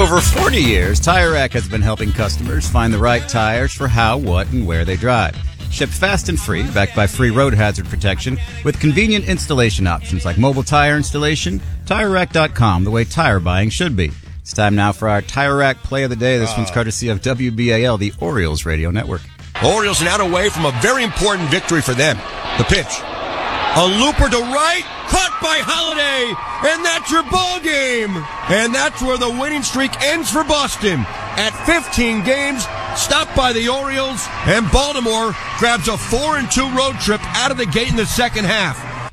over 40 years, Tire Rack has been helping customers find the right tires for how, what, and where they drive. Shipped fast and free, backed by free road hazard protection, with convenient installation options like mobile tire installation. TireRack.com, the way tire buying should be. It's time now for our Tire Rack Play of the Day. This one's courtesy of WBAL, the Orioles radio network. Orioles now away from a very important victory for them. The pitch. A looper to right, caught by Holiday, and that's your ball game. And that's where the winning streak ends for Boston. At 15 games, stopped by the Orioles, and Baltimore grabs a 4-2 road trip out of the gate in the second half.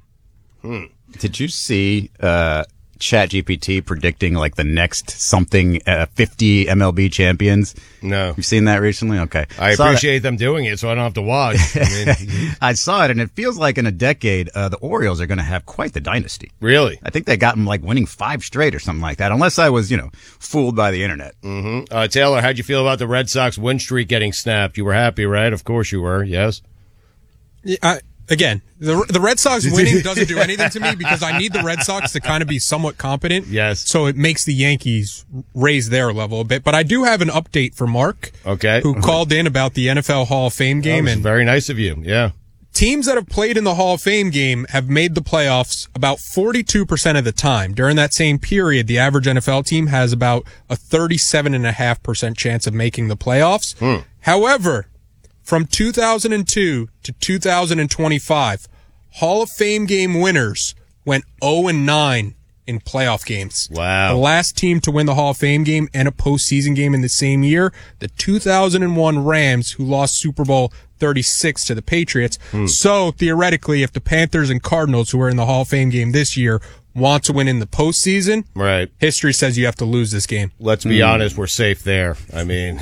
Did you see ChatGPT predicting like the next 50 MLB champions? No. You've seen that recently? Okay. I appreciate them doing it so I don't have to watch. I saw it, and it feels like in a decade, the Orioles are going to have quite the dynasty. Really? I think they got them like winning 5 straight or something like that, unless I was, fooled by the internet. Mm-hmm. Taylor, how'd you feel about the Red Sox win streak getting snapped? You were happy, right? Of course you were, yes? Yeah, again, the Red Sox winning doesn't do anything to me because I need the Red Sox to kind of be somewhat competent. Yes. So it makes the Yankees raise their level a bit. But I do have an update for Mark. Okay. Who called in about the NFL Hall of Fame game. And very nice of you. Yeah. Teams that have played in the Hall of Fame game have made the playoffs about 42% of the time. During that same period, the average NFL team has about a 37.5% chance of making the playoffs. However, from 2002 to 2025, Hall of Fame game winners went 0-9 in playoff games. Wow. The last team to win the Hall of Fame game and a postseason game in the same year, the 2001 Rams, who lost Super Bowl 36 to the Patriots. So, theoretically, if the Panthers and Cardinals, who are in the Hall of Fame game this year, want to win in the postseason, right? History says you have to lose this game. Let's be honest, we're safe there. I mean,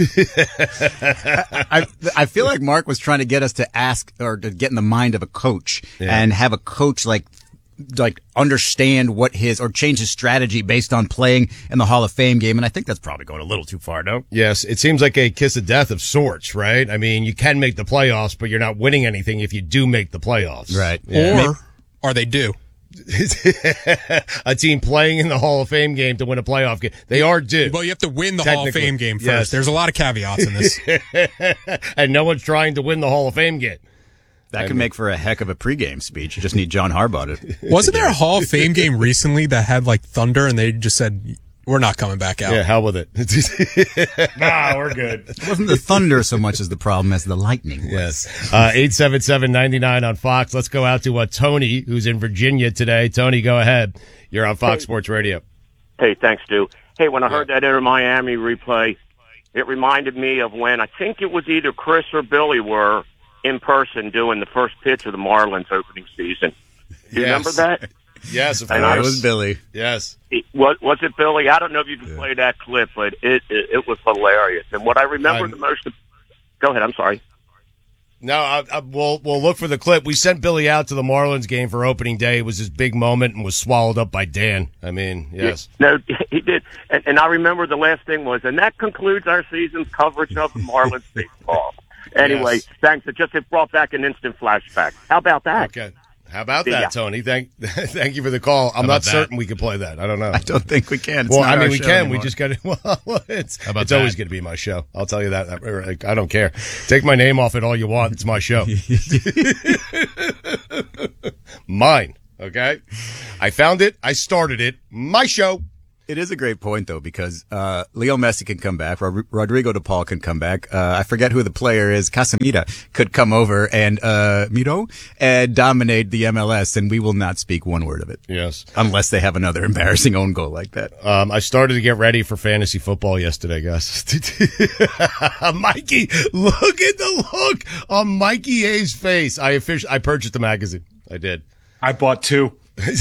I feel like Mark was trying to get us to ask or to get in the mind of a coach and have a coach like understand what or change his strategy based on playing in the Hall of Fame game. And I think that's probably going a little too far, no? Yes, it seems like a kiss of death of sorts, right? I mean, you can make the playoffs, but you're not winning anything if you do make the playoffs. Right. Yeah. Or are they due? A team playing in the Hall of Fame game to win a playoff game. They are due. Well, you have to win the Hall of Fame game first. Yes. There's a lot of caveats in this. And no one's trying to win the Hall of Fame game. That could make for a heck of a pregame speech. You just need John Harbaugh to. Wasn't there a Hall of Fame game recently that had like thunder and they just said, we're not coming back out? Yeah, hell with it. Nah, we're good. It wasn't the thunder so much as the problem as the lightning was. Yes. 877-99 on Fox. Let's go out to Tony, who's in Virginia today. Tony, go ahead. You're on Fox Sports Radio. Hey, thanks, Stu. Hey, when I heard that Inter Miami replay, it reminded me of when I think it was either Chris or Billy were in person doing the first pitch of the Marlins opening season. Do you remember that? Yes, of course. It was Billy. Yes. Was it Billy? I don't know if you can play that clip, but it was hilarious. And what I remember the most... Go ahead, I'm sorry. No, we'll look for the clip. We sent Billy out to the Marlins game for opening day. It was his big moment and was swallowed up by Dan. I mean, yes. No, he did. And I remember the last thing was, and that concludes our season's coverage of the Marlins baseball. Anyway, Thanks. It brought back an instant flashback. How about that? Okay. How about that, Tony? Thank you for the call. I'm not certain we can play that. I don't know. I don't think we can. Well, I mean, we can. Anymore. We just got to. Well, it's always going to be my show. I'll tell you that. I don't care. Take my name off it all you want. It's my show. Mine. Okay. I found it. I started it. My show. It is a great point, though, because Leo Messi can come back. Rodrigo De Paul can come back. I forget who the player is. Casemiro could come over and dominate the MLS, and we will not speak one word of it. Yes. Unless they have another embarrassing own goal like that. I started to get ready for fantasy football yesterday, guys. Mikey, look at the look on Mikey A's face. I purchased the magazine. I did. I bought 2.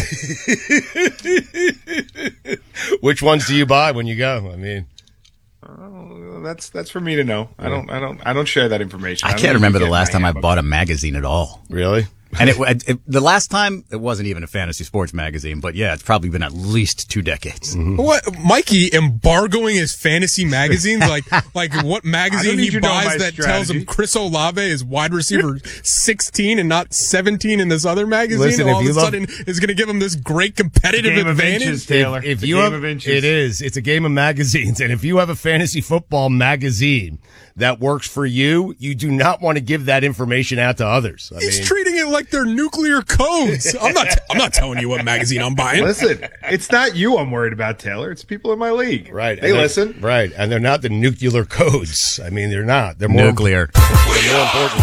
Which ones do you buy when you go? I mean, that's for me to know. I don't share that information. I can't remember the last time I bought a magazine at all. Really? And the last time, it wasn't even a fantasy sports magazine, but yeah, it's probably been at least 2 decades. Mm-hmm. What, Mikey embargoing his fantasy magazines? like what magazine he buys that tells him Chris Olave is wide receiver 16 and not 17 in this other magazine? Listen, all of a sudden is going to give him this great competitive advantage? Inches, Taylor. If you have, it is. It's a game of magazines. And if you have a fantasy football magazine that works for you, you do not want to give that information out to others. He's treating it like they're nuclear codes. I'm not telling you what magazine I'm buying. Listen, it's not you I'm worried about, Taylor. It's people in my league. Right. They listen. Right. And they're not the nuclear codes. I mean, they're not. They're more nuclear. They're more important.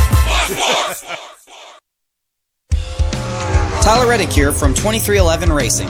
Tyler Reddick here from 2311 Racing.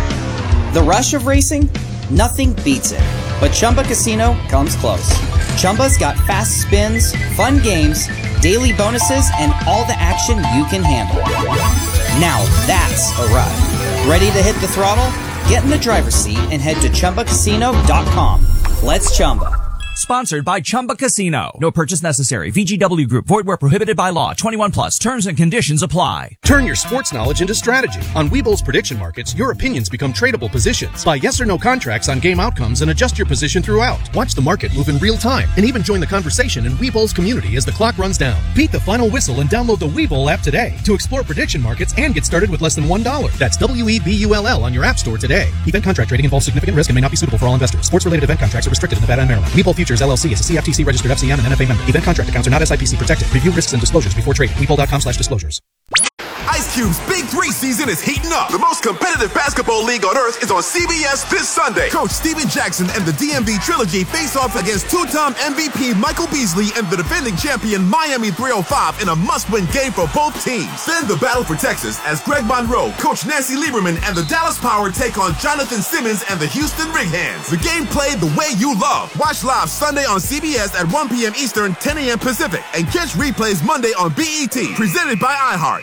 The rush of racing? Nothing beats it. But Chumba Casino comes close. Chumba's got fast spins, fun games, daily bonuses, and all the action you can handle. Now that's a ride. Ready to hit the throttle? Get in the driver's seat and head to ChumbaCasino.com. Let's Chumba. Sponsored by Chumba Casino. No purchase necessary. VGW Group. Void where prohibited by law. 21 plus. Terms and conditions apply. Turn your sports knowledge into strategy. On Webull's prediction markets, your opinions become tradable positions. Buy yes or no contracts on game outcomes and adjust your position throughout. Watch the market move in real time and even join the conversation in Webull's community as the clock runs down. Beat the final whistle and download the Webull app today to explore prediction markets and get started with less than $1. That's WEBULL on your app store today. Event contract trading involves significant risk and may not be suitable for all investors. Sports-related event contracts are restricted in Nevada and Maryland. Webull Futures LLC is a CFTC registered FCM and NFA member. Event contract accounts are not SIPC protected. Review risks and disclosures before trading. Webull.com/disclosures. Ice Cube's Big 3 season is heating up. The most competitive basketball league on earth is on CBS this Sunday. Coach Steven Jackson and the DMV Trilogy face off against two-time MVP Michael Beasley and the defending champion Miami 305 in a must-win game for both teams. Then the battle for Texas as Greg Monroe, Coach Nancy Lieberman, and the Dallas Power take on Jonathan Simmons and the Houston Rig Hands. The game played the way you love. Watch live Sunday on CBS at 1 p.m. Eastern, 10 a.m. Pacific, and catch replays Monday on BET, presented by iHeart.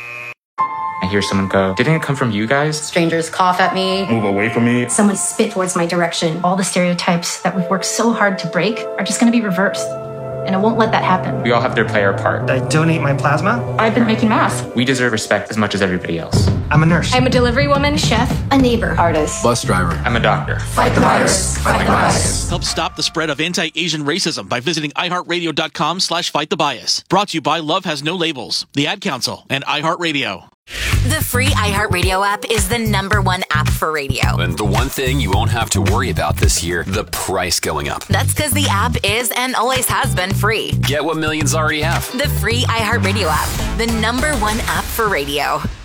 I hear someone go, didn't it come from you guys? Strangers cough at me. Move away from me. Someone spit towards my direction. All the stereotypes that we've worked so hard to break are just going to be reversed. And I won't let that happen. We all have to play our part. I donate my plasma. I've been making masks. We deserve respect as much as everybody else. I'm a nurse. I'm a delivery woman, chef, a neighbor, artist, bus driver. I'm a doctor. Fight the virus. Fight the bias. Help stop the spread of anti-Asian racism by visiting iHeartRadio.com/fightthebbias. Brought to you by Love Has No Labels, the Ad Council, and iHeartRadio. The free iHeartRadio app is the #1 app for radio. And the one thing you won't have to worry about this year, the price going up. That's because the app is and always has been free. Get what millions already have. The free iHeartRadio app, the #1 app for radio.